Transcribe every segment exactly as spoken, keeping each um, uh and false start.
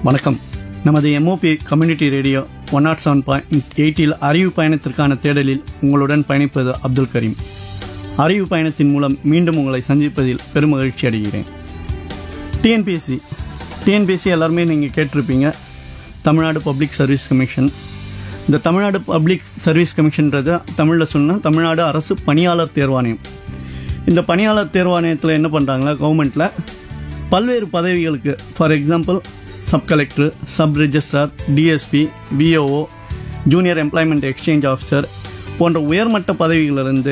வணக்கம். நமது MOP community radio one not seven point எயிட்டில் அறிவு பயணத்திற்கான தேடலில் உங்களுடன் பயணிப்பது அப்துல் கரீம். அறிவு பயணத்தின் மூலம் மீண்டும் உங்களை சந்திப்பதில் பெருமகிழ்ச்சி அடைகிறேன். டிஎன்பிஎஸ்சி டிஎன்பிஎஸ்சி எல்லாருமே நீங்கள் கேட்டிருப்பீங்க. Tamil Nadu public service commission. இந்த தமிழ்நாடு பப்ளிக் சர்வீஸ் கமிஷன்றது தமிழில் சொன்னால் தமிழ்நாடு அரசு பணியாளர் தேர்வாணையம். இந்த பணியாளர் தேர்வாணையத்தில் என்ன பண்ணுறாங்களா, கவர்மெண்ட்டில் பல்வேறு பதவிகளுக்கு, for example sub collector, sub registrar, DSP, விஓஓ, junior employment exchange officer போன்ற உயர்மட்ட பதவிகளிலிருந்து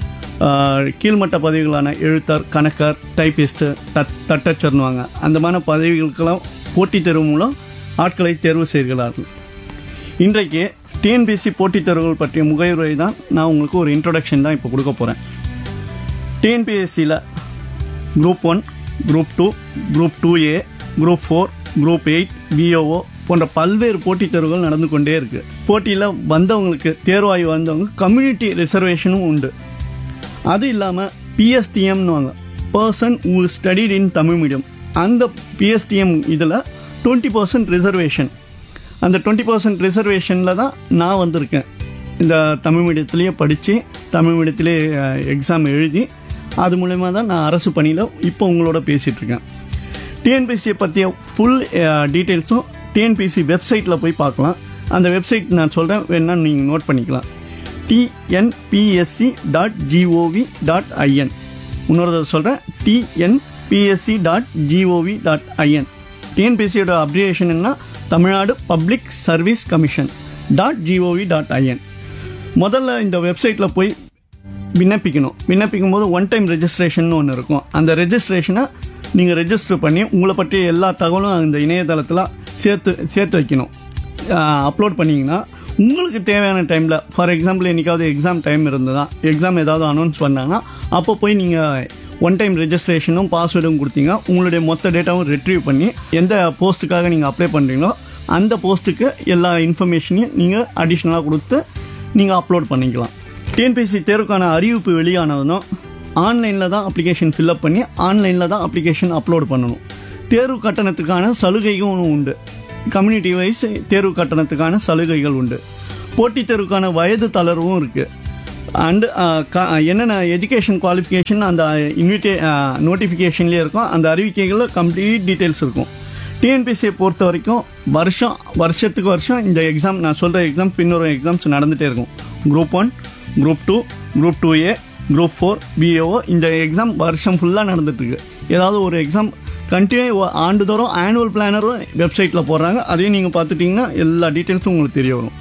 கீழ்மட்ட பதவிகளான எழுத்தர், கணக்கர், டைப்பிஸ்ட்டு, தட் தட்டச்சர்னுவாங்க அந்த மாதிரி பதவிகளுக்கெல்லாம் போட்டித் தேர்வு மூலம் ஆட்களை தேர்வு செய்கிறார்கள். இன்றைக்கு டிஎன்பிஎஸ்சி போட்டித் தேர்வுகள் பற்றிய முகவுரை தான் நான் உங்களுக்கு ஒரு இன்ட்ரொடக்ஷன் தான் இப்போ கொடுக்க போகிறேன். டிஎன்பிஎஸ்சியில் group one, group two, group two ஏ, குரூப் ஃபோர், குரூப் எயிட், விஓஓ போன்ற பல்வேறு போட்டித் தேர்வுகள் நடந்து கொண்டே இருக்குது. போட்டியில் வந்தவங்களுக்கு, தேர்வாகி வந்தவங்க கம்யூனிட்டி ரிசர்வேஷனும் உண்டு. அது இல்லாமல் பிஎஸ்டிஎம்னுவாங்க, person who studied in Tamil medium. அந்த பிஎஸ்டிஎம் இதில் டுவெண்ட்டி பர்சன்ட் ரிசர்வேஷன். அந்த டுவெண்ட்டி பர்சன்ட் ரிசர்வேஷனில் தான் நான் வந்திருக்கேன். இந்த தமிழ் மீடியத்திலேயே படித்து தமிழ் மீடியத்திலே எக்ஸாம் எழுதி அது மூலயமா தான் நான் அரசு பணியில் இப்போ உங்களோட பேசிகிட்ருக்கேன். டிஎன்பிஎஸ்சியை பற்றிய ஃபுல் டீட்டெயில்ஸும் டிஎன்பிஎஸ்சி வெப்சைட்டில் போய் பார்க்கலாம். அந்த வெப்சைட் நான் சொல்கிறேன், வேணா நீங்கள் நோட் பண்ணிக்கலாம். TNPSC dot gov dot IN. இன்னொரு சொல்கிறேன், TNPSC dot gov dot IN. டிஎன்பிஎஸ்சியோட abbreviation என்ன, Tamil Nadu public service commission dot gov dot IN. முதல்ல இந்த வெப்சைட்டில் போய் விண்ணப்பிக்கணும். விண்ணப்பிக்கும் போது ஒன் டைம் ரெஜிஸ்ட்ரேஷன் ஒன்று இருக்கும். அந்த ரெஜிஸ்ட்ரேஷனை நீங்கள் ரெஜிஸ்டர் பண்ணி உங்களை பற்றிய எல்லா தகவலும் அந்த இணையதளத்தில் சேர்த்து சேர்த்து வைக்கணும். அப்லோட் பண்ணிங்கன்னா உங்களுக்கு தேவையான டைமில், ஃபார் எக்ஸாம்பிள் என்றைக்காவது எக்ஸாம் டைம் இருந்ததா, எக்ஸாம் ஏதாவது அனௌன்ஸ் பண்ணாங்கன்னா அப்போ போய் நீங்கள் ஒன் டைம் ரெஜிஸ்ட்ரேஷனும் பாஸ்வேர்டும் கொடுத்தீங்க, உங்களுடைய மொத்த டேட்டாவும் ரெட்ரீவ் பண்ணி எந்த போஸ்ட்டுக்காக நீங்கள் அப்ளை பண்ணுறீங்களோ அந்த போஸ்ட்டுக்கு எல்லா இன்ஃபர்மேஷனையும் நீங்கள் அடிஷ்னலாக கொடுத்து நீங்கள் அப்லோட் பண்ணிக்கலாம். டிஎன்பிஎஸ்சி தேர்வுக்கான அறிவிப்பு வெளியானதும் ஆன்லைனில் தான் அப்ளிகேஷன் ஃபில்அப் பண்ணி ஆன்லைனில் தான் அப்ளிகேஷன் அப்லோட் பண்ணணும். தேர்வு கட்டணத்துக்கான சலுகைகளும் உண்டு. கம்யூனிட்டி வைஸ் தேர்வு கட்டணத்துக்கான சலுகைகள் உண்டு. போட்டித் தேர்வுக்கான வயது தளர்வும் இருக்குது. அண்டு என்னென்ன எஜுகேஷன் குவாலிஃபிகேஷன் அந்த இன்விடே நோட்டிஃபிகேஷன்லேயே இருக்கும். அந்த அறிவிக்கைகளில் கம்ப்ளீட் டீட்டெயில்ஸ் இருக்கும். டிஎன்பிஎஸ்சியை பொறுத்த வரைக்கும் வருஷம் வருஷத்துக்கு வருஷம் இந்த எக்ஸாம், நான் சொல்கிற எக்ஸாம் பின்னொரு எக்ஸாம்ஸ் நடந்துகிட்டே இருக்கும். Group one, group two, group two ஏ, குரூப் ஃபோர், விஓஓ இந்த எக்ஸாம் வருஷம் ஃபுல்லாக நடந்துகிட்ருக்கு. ஏதாவது ஒரு எக்ஸாம் கண்டினியூ ஆண்டுதோறும் ஆனுவல் பிளானரும் வெப்சைட்டில் போடுறாங்க. அதையும் நீங்கள் பார்த்துட்டிங்கன்னா எல்லா டீட்டெயில்ஸும் உங்களுக்கு தெரிய வரும்.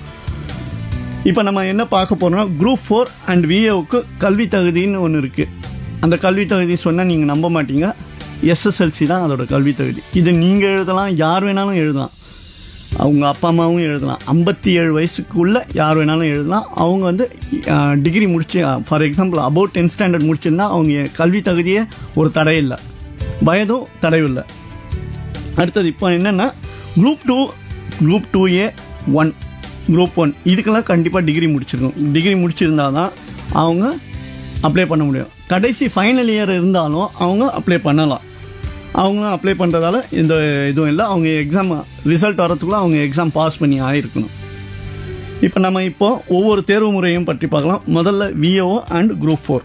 இப்போ நம்ம என்ன பார்க்க போகிறோம்னா, குரூப் ஃபோர் அண்ட் விஏஓவுக்கு கல்வி தகுதின்னு ஒன்று இருக்குது. அந்த கல்வி தகுதி சொன்னால் நீங்கள் நம்ப மாட்டீங்க, எஸ்எஸ்எல்சி தான் அதோட கல்வி தகுதி. இது நீங்கள் எழுதலாம், யார் வேணாலும் எழுதலாம். அவங்க அப்பா அம்மாவும் எழுதலாம். ஐம்பத்தி ஏழு வயசுக்குள்ளே யார் வேணாலும் எழுதலாம். அவங்க வந்து டிகிரி முடிச்சு, for example about tenth standard முடிச்சிருந்தா அவங்க கல்வி தகுதியே ஒரு தடை இல்லை, வயதும் தடையில்லை. அடுத்தது இப்போ என்னென்னா, குரூப் டூ, குரூப் டூ ஏ ஒன், குரூப் ஒன் இதுக்கெல்லாம் கண்டிப்பாக டிகிரி முடிச்சிருக்கணும். டிகிரி முடிச்சிருந்தா தான் அவங்க அப்ளை பண்ண முடியும். கடைசி ஃபைனல் இயர் இருந்தாலும் அவங்க அப்ளை பண்ணலாம். அவங்களும் அப்ளை பண்ணுறதால இந்த இதுவும் இல்லை. அவங்க எக்ஸாம் ரிசல்ட் வரத்துக்குள்ள அவங்க எக்ஸாம் பாஸ் பண்ணி ஆகிருக்கணும். இப்போ நம்ம இப்போது ஒவ்வொரு தேர்வு முறையும் பற்றி பார்க்கலாம். முதல்ல விஓஓ அண்ட் குரூப் ஃபோர்.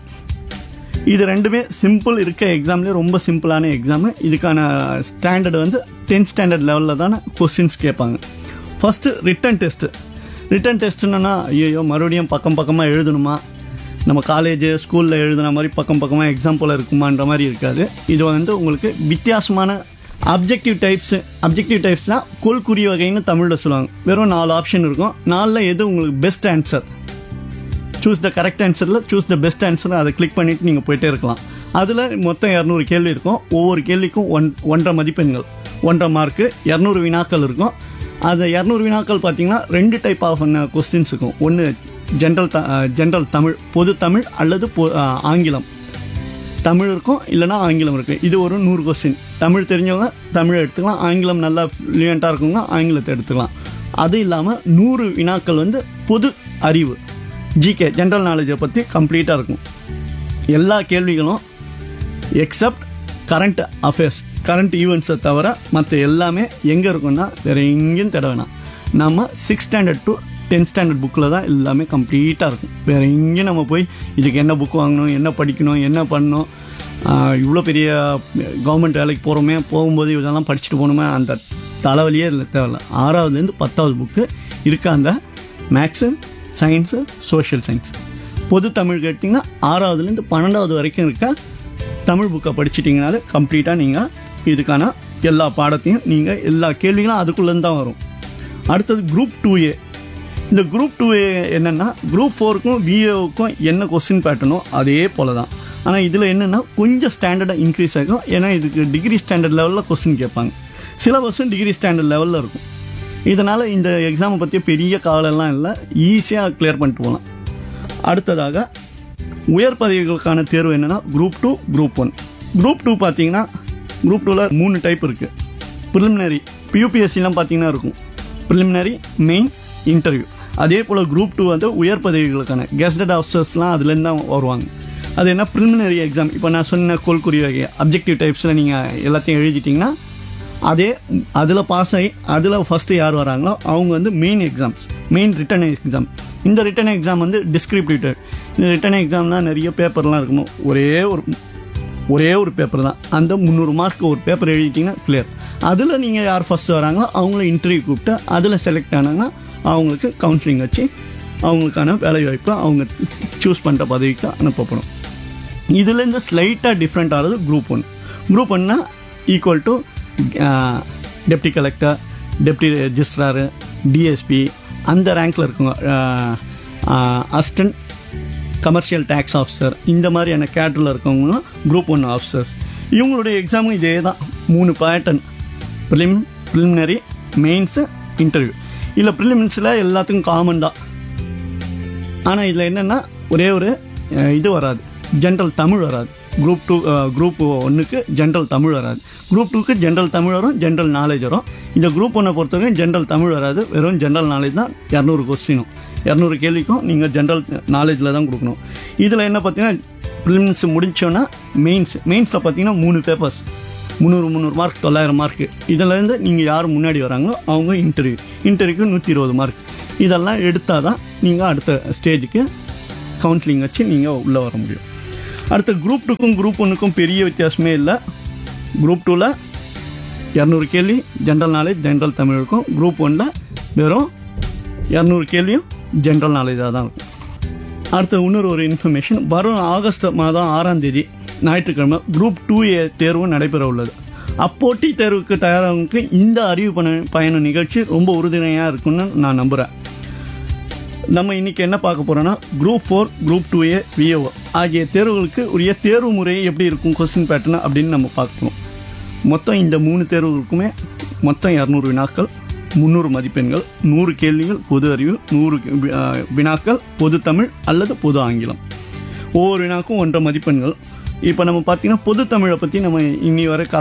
இது ரெண்டுமே சிம்பிள், இருக்க எக்ஸாம்லேயே ரொம்ப சிம்பிளான எக்ஸாமு. இதுக்கான ஸ்டாண்டர்டு வந்து டென்த் ஸ்டாண்டர்ட் லெவலில் தானே கொஸ்டின்ஸ் கேட்பாங்க. First written test. ரிட்டன் டெஸ்ட்டுன்னா ஐயோ மறுபடியும் பக்கம் பக்கமாக எழுதணுமா, நம்ம காலேஜ் ஸ்கூலில் எழுதுன மாதிரி பக்கம் பக்கமாக எக்ஸாம் போல் இருக்குமான்ற மாதிரி இருக்காது. இது வந்து உங்களுக்கு வித்தியாசமான அப்ஜெக்டிவ் டைப்ஸு. அப்ஜெக்டிவ் டைப்ஸ்னால் கொள்குறி வகைன்னு தமிழில் சொல்லுவாங்க. வெறும் நாலு ஆப்ஷன் இருக்கும். நாலில் எது உங்களுக்கு best answer, choose the correct ஆன்சரில் choose the best answer, அதை கிளிக் பண்ணிவிட்டு நீங்கள் போயிட்டே இருக்கலாம். அதில் மொத்தம் இரநூறு கேள்வி இருக்கும். ஒவ்வொரு கேள்விக்கும் ஒன் ஒன்றரை மதிப்பெண்கள், ஒன்றரை மார்க்கு, இரநூறு வினாக்கள் இருக்கும். அந்த இரநூறு வினாக்கள் பார்த்தீங்கன்னா ரெண்டு டைப் ஆஃப் கொஸ்டின்ஸ் இருக்கும். ஒன்று ஜென்ரல் த ஜென்ரல் தமிழ், பொது தமிழ் அல்லது பொ ஆங்கிலம். தமிழ் இருக்கும், இல்லைனா ஆங்கிலம் இருக்குது. இது ஒரு நூறு கொஸ்டின். தமிழ் தெரிஞ்சவங்க தமிழை எடுத்துக்கலாம், ஆங்கிலம் நல்லா ஃப்ளூயண்ட்டாக இருக்கவங்க ஆங்கிலத்தை எடுத்துக்கலாம். அது இல்லாமல் நூறு வினாக்கள் வந்து பொது அறிவு, ஜிகே ஜென்ரல் நாலேஜை பற்றி கம்ப்ளீட்டாக இருக்கும். எல்லா கேள்விகளும் எக்ஸப்ட் கரண்ட் அஃபேர்ஸ் கரண்ட் ஈவெண்ட்ஸை தவிர மற்ற எல்லாமே எங்கே இருக்குன்னா வேறு எங்கேயும் தேட வேணாம். நம்ம six standard to tenth standard புக்கில் தான் எல்லாமே கம்ப்ளீட்டாக இருக்கும். வேறு எங்கேயும் நம்ம போய் இதுக்கு என்ன புக் வாங்கணும், என்ன படிக்கணும், என்ன பண்ணணும், இவ்வளோ பெரிய கவர்மெண்ட் வேலைக்கு போகிறோமே, போகும்போது இதெல்லாம் படிச்சுட்டு போகணுமே, அந்த தலைவலியே இல்லை, தேவையில்ல. ஆறாவதுலேருந்து பத்தாவது புக்கு இருக்க அந்த மேக்ஸு, சயின்ஸு, சோஷியல் சயின்ஸ், பொது தமிழ் கேட்டிங்கன்னா ஆறாவதுலேருந்து பன்னெண்டாவது வரைக்கும் இருக்க தமிழ் புக்கை படிச்சிட்டிங்கனாலே கம்ப்ளீட்டாக நீங்கள் இதுக்கான எல்லா பாடத்தையும் நீங்கள் எல்லா கேள்விகளும் அதுக்குள்ளேருந்து தான் வரும். அடுத்தது குரூப் டூ ஏ. இந்த குரூப் டூ ஏ என்னென்னா குரூப் ஃபோருக்கும் விஏவுக்கும் என்ன கொஸ்டின் பேட்டர்னோ அதே போல் தான். ஆனால் இதில் என்னென்னா கொஞ்சம் ஸ்டாண்டர்டாக இன்க்ரீஸ் ஆகும். ஏன்னா இதுக்கு டிகிரி ஸ்டாண்டர்ட் லெவலில் கொஸ்டின் கேட்பாங்க. சிலபஸும் டிகிரி ஸ்டாண்டர்ட் லெவலில் இருக்கும். இதனால் இந்த எக்ஸாமை பற்றி பெரிய கவலைலாம் இல்லை, ஈஸியாக கிளியர் பண்ணிட்டு போகலாம். அடுத்ததாக உயர் பதவிகளுக்கான தேர்வு என்னென்னா group two, group one. Group two பார்த்தீங்கன்னா குரூப் டூவில் மூணு டைப் இருக்குது. ப்ரிலிமினரி யூபிஎஸ்சிலாம் பார்த்தீங்கன்னா இருக்கும் ப்ரிலிமினரி, மெயின், இன்டர்வியூ. அதே போல் குரூப் டூ வந்து உயர் பதவிகளுக்கான கெஸ்டட் ஆஃபீஸர்ஸ்லாம் அதுலேருந்து தான் வருவாங்க. அது என்ன ப்ரிலிமினரி எக்ஸாம். இப்போ நான் சொன்ன கோல்குறி வகை அப்ஜெக்டிவ் டைப்ஸில் நீங்கள் எல்லாத்தையும் எழுதிட்டிங்கன்னா அதே அதில் பாஸ் ஆகி அதில் ஃபஸ்ட்டு யார் வராங்களோ அவங்க வந்து main exams, main written exam. இந்த ரிட்டன் எக்ஸாம் வந்து டிஸ்கிரிப்டிவ். இந்த ரிட்டன் எக்ஸாம் தான் நிறைய பேப்பர்லாம் இருக்கணும். ஒரே ஒரு ஒரே ஒரு பேப்பர் தான். அந்த முந்நூறு மார்க்கு ஒரு பேப்பர் எழுதிட்டிங்கன்னா கிளியர். அதில் நீங்கள் யார் ஃபஸ்ட்டு வராங்களோ அவங்கள இன்டர்வியூ கூப்பிட்டு அதில் செலக்ட் ஆனாங்கன்னா அவங்களுக்கு கவுன்சிலிங் வச்சு அவங்களுக்கான வேலை வாய்ப்பு அவங்க சூஸ் பண்ணுற பதவிக்கு அனுப்பப்படும். இதுலேருந்து ஸ்லைட்டாக டிஃப்ரெண்ட் ஆகிறது குரூப் ஒன். குரூப் ஒன்னா equal to deputy collector, deputy ரெஜிஸ்ட்ராரு, DSP அந்த ரேங்கில் இருக்குங்க. அசிஸ்டன்ட் கமர்ஷியல் டேக்ஸ் ஆஃபீஸர் இந்த மாதிரியான கேட்டரில் இருக்கவங்களும் குரூப் ஒன் ஆஃபீஸர்ஸ். இவங்களுடைய எக்ஸாமும் இதே தான். மூணு pattern: prelim, preliminary, mains, interview. இல்லை ப்ரிலிமின்ஸில் எல்லாத்துக்கும் காமன் தான். ஆனால் இதில் என்னென்னா ஒரே ஒரு இது வராது, ஜென்ரல் தமிழ் வராது. குரூப் டூ குரூப் ஒன்றுக்கு ஜென்ரல் தமிழ் வராது. குரூப் டூக்கு ஜென்ரல் தமிழ் வரும், ஜென்ரல் நாலேஜ் வரும். இந்த குரூப் ஒன்றை பொறுத்தவரைக்கும் ஜென்ரல் தமிழ் வராது, வெறும் ஜென்ரல் நாலேஜ் தான். இரநூறு கொஸ்டினும் இரநூறு கேள்விக்கும் நீங்கள் ஜென்ரல் நாலேஜில் தான் கொடுக்கணும். இதில் என்ன பார்த்தீங்கன்னா ப்ரிலிம்ஸ் முடிச்சோன்னா மெயின்ஸ். மெயின்ஸில் பார்த்தீங்கன்னா மூணு பேப்பர்ஸ், முந்நூறு முந்நூறு மார்க், தொள்ளாயிரம் மார்க்கு. இதிலேருந்து நீங்கள் யார் முன்னாடி வராங்களோ அவங்க இன்டர்வியூ. இன்டர்வியூக்கு நூற்றி இருபது மார்க். இதெல்லாம் எடுத்தால் தான் நீங்கள் அடுத்த ஸ்டேஜுக்கு கவுன்சிலிங் வச்சு நீங்கள் உள்ளே வர முடியும். அடுத்த குரூப் டூக்கும் குரூப் ஒன்றுக்கும் பெரிய வித்தியாசமே இல்லை. குரூப் டூவில் இரநூறு கேள்வி ஜென்ரல் நாலேஜ், ஜென்ரல் தமிழ் இருக்கும். குரூப் ஒன்றில் வெறும் இரநூறு கேள்வியும் ஜென்ரல் நாலேஜாக தான் இருக்கும். அடுத்த இன்னொரு ஒரு இன்ஃபர்மேஷன், வரும் ஆகஸ்ட் மாதம் ஆறாம் தேதி ஞாயிற்றுக்கிழமை குரூப் டூ ஏ தேர்வு நடைபெற உள்ளது. அப்போட்டி தேர்வுக்கு தயாராக இந்த அறிவு பண பயண நிகழ்ச்சி ரொம்ப உறுதுணையாக இருக்குன்னு நான் நம்புகிறேன். நம்ம இன்றைக்கி என்ன பார்க்க போகிறோன்னா குரூப் ஃபோர், குரூப் டூ ஏ, விஏஓ ஆகிய தேர்வுகளுக்கு உரிய தேர்வு முறை எப்படி இருக்கும், கொஸ்டின் பேட்டர்ன் அப்படின்னு நம்ம பார்க்கணும். மொத்தம் இந்த மூணு தேர்வுகளுக்குமே மொத்தம் இரநூறு வினாக்கள், முந்நூறு மதிப்பெண்கள், நூறு கேள்விகள் பொது அறிவு, நூறு வினாக்கள் பொது தமிழ் அல்லது பொது ஆங்கிலம். ஒவ்வொரு வினாக்கும் ஒன்றரை மதிப்பெண்கள். இப்போ நம்ம பார்த்திங்கன்னா பொது தமிழை பற்றி நம்ம இன்னி வரை